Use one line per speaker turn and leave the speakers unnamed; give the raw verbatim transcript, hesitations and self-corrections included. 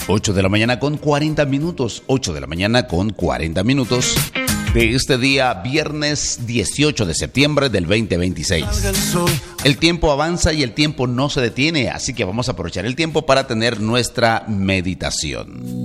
ocho de la mañana con cuarenta minutos, ocho de la mañana con cuarenta minutos de este día, viernes dieciocho de septiembre del veinte veintiséis. El tiempo avanza y el tiempo no se detiene, así que vamos a aprovechar el tiempo para tener nuestra meditación.